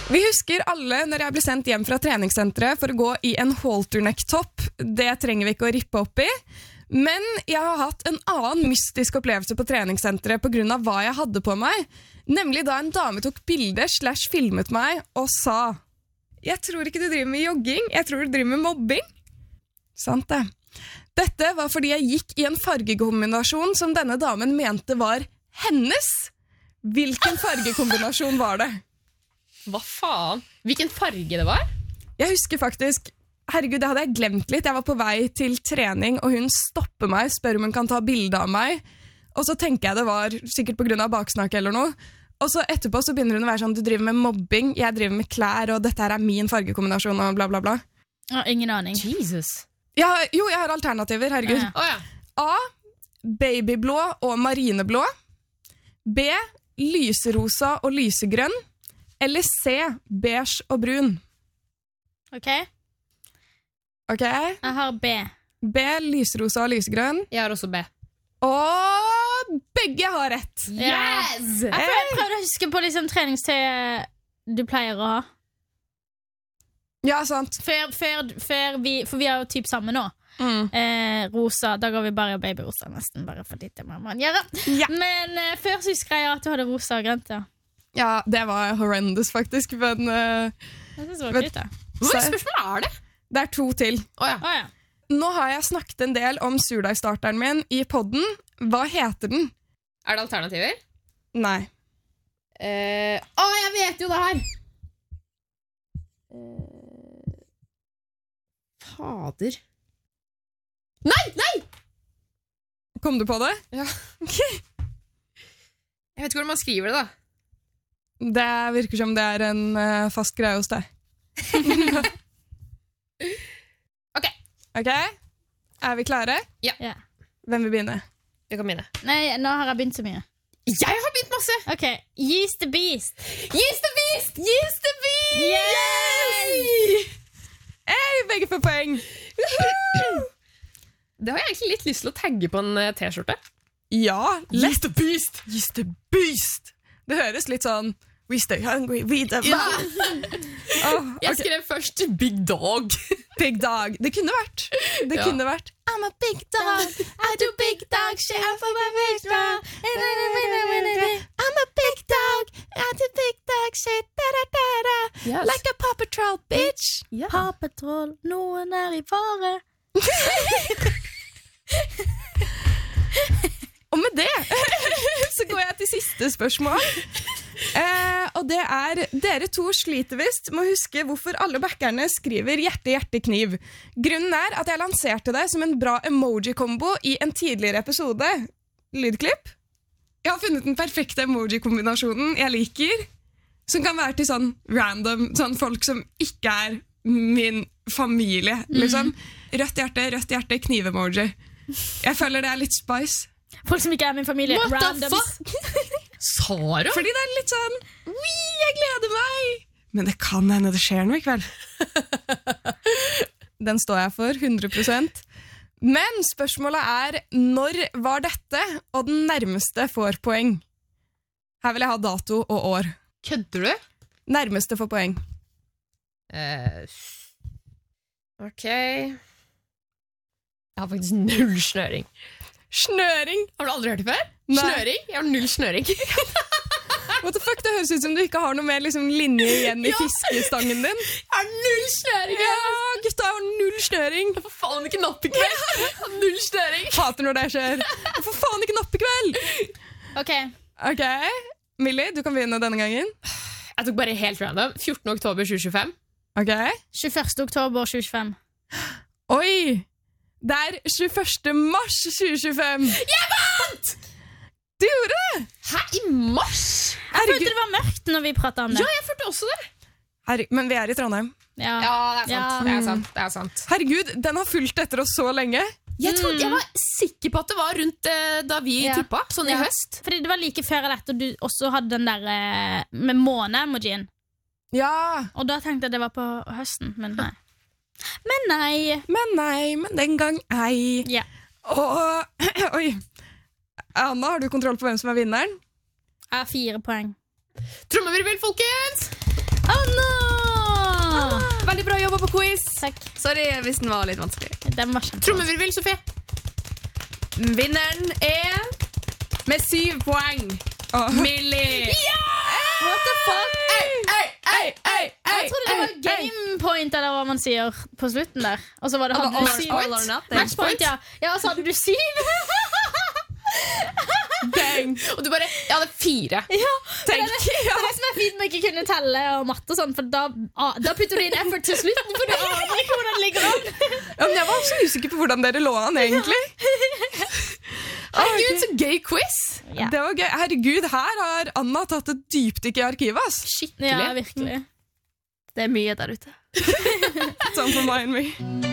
Vi husker alle når jeg ble sendt hjem fra treningssenteret for å gå i en halterneck-topp. Det trenger vi ikke å rippe opp i. Men jeg har hatt en annen mystisk opplevelse på treningssenteret på grunn av hva jeg hadde på meg. Nemlig da en dame tok bilder/filmet meg og sa: «Jeg tror ikke du driver med jogging, jeg tror du driver med mobbing.» Sant det. Dette var fordi jeg gikk i en fargekombinasjon som denne damen mente var hennes. Hvilken fargekombinasjon var det? Hva faen? Hvilken farge det var? Jeg husker faktisk, herregud, det hadde jeg glemt litt. Jeg var på vei til trening, og hun stopper meg, spør om hun kan ta bilde av meg. Og så tenker jeg det var sikkert på grunn av baksnakk eller noe. Og så etterpå så begynner hun å være sånn: du driver med mobbing, jeg driver med klær, og dette her er min fargekombinasjon, og bla bla bla. Ingen aning. Jesus. Jeg har alternativer, herregud. A. Babyblå og marineblå. B. Lyserosa og lysegrønn. Eller C. Beige og brun. Ok. Jeg har B. B. Lyserosa og lysegrønn. Jeg har også B. Og begge har rett. Yes! Jeg prøvde å huske på liksom treningstøy du pleier å ha. Ja, sant. For vi er jo typ samme nå. Rosa, da går vi bare babyrosa nesten, bare fordi det må man gjøre. Ja. Men før så husker jeg at du hadde rosa og grønt, ja. Ja, det var horrendous faktisk, men Jeg synes det var kult, da. Hva spørsmål er det? det er 2 til. Åja. Nå har jeg snakket en del om surdeigstarteren min i podden. Hva heter den? Er det alternativer? Nei. Jeg vet jo det her! Fader. Nei! Kom du på det? Ja. Okay. Jeg vet ikke hvordan man skriver det, da. Det virker som det er en fast greie hos deg. Ok, er vi klare? Ja. Hvem vil begynne? Du kan begynne. Nei, nå har jeg begynt så mye. Jeg har begynt masse! Ok, Yeast the Beast. Yeast the Beast! Yeast the Beast! Yay! Hey, begge får poeng! Det har jeg egentlig litt lyst til å tagge på en t-skjorte. Ja, Yeast the Beast! Yeast the Beast! Det høres litt sånn We stay hungry, we the Jeg skrev først Big Dog. Big dog. Det kunne vært. Kunne vært. I'm a big dog. I do big dog shit. I'm a big dog. I'm a big dog. I do big dog shit. Da-da-da-da. Yes. Like a Paw Patrol, bitch. Ja. Paw Patrol, noen er i fare. Og med det så går jeg til siste spørsmål. Og det er: dere to sliter visst med å huske hvorfor alle backerne skriver hjerte, hjerte, kniv. Grunnen er at jeg lanserte det som en bra emoji-kombo i en tidligere episode. Lydklipp. Jeg har funnet den perfekte emoji-kombinasjonen jeg liker, som kan være til sånn random, sånn folk som ikke er min familie, liksom. Rødt hjerte, kniv-emoji. Jeg føler det er litt spice. Folk som ikke er min familie. What Randoms. the fuck? Sara? Fordi det er litt sånn jeg gleder meg! Men det kan hende det skjer noe i kveld. Den står jeg for, 100%. Men spørsmålet er: når var dette? Og den nærmeste får poeng. Her vil jeg ha dato og år. Kødder du? Nærmeste får poeng. Ok. Jeg har faktisk null snøring. Snøring! Har du aldri hørt det før? Nei. Snøring? Jeg har null snøring. What the fuck, det høres ut som du ikke har noe mer liksom, linje igjen i fiskestangen din. Jeg har null snøring! Ja, gutta, jeg har null snøring. Jeg får faen ikke napp i kveld. Jeg har null snøring. Hater når det skjer. Jeg får faen ikke napp i kveld. Ok. Millie, du kan begynne denne gangen. Jeg tok bare helt random. 14. oktober 2025. Ok. 21. oktober 2025. Oi! Det er 21. mars 2025. Jeg vant! Du gjorde det! Hæ, i mars? Jeg følte det var mørkt når vi pratet om det. Ja, jeg følte også det. Men vi er i Trondheim. Ja, det er sant. Det er sant. Herregud, den har fulgt etter oss så lenge. Jeg var sikker på at det var rundt da vi tippa, sånn i høst. Fordi det var like før jeg lette, og du også hadde den der med måne-emojien. Ja. Og da tenkte jeg det var på høsten, men nei. Men den gang ei. Ja. Og oi. Anna, har du kontroll på hvem som er vinneren? Jeg har 4 poeng. Trommevirvel, folkens! Anna! Veldig bra jobba på quiz. Takk. Sorry hvis den var litt vanskelig. Den var kjempe. Trommevirvel, Sofie. Vinneren er med 7 poeng. Millie. What the fuck? Hey. Jeg trodde det var game point, eller hva man sier på slutten der. Og så var det hadde du 7. All or nothing. Matchpoint, ja. Ja, og så hadde du 7. Bang. Og du bare, jeg hadde 4. Ja, det er det som er fint med ikke kunne telle og matte og sånn, for da putter du inn effort til slutten, for du aner ikke hvordan det ligger an. Ja, men jeg var så usikker på hvordan dere lå an, egentlig. Herregud, så gøy quiz. Ja. Det var gøy. Herregud, her har Anna tatt et dypdykk i arkivet, ass. Skikkelig. Ja, virkelig. Det er mye der ute. Don't remind me.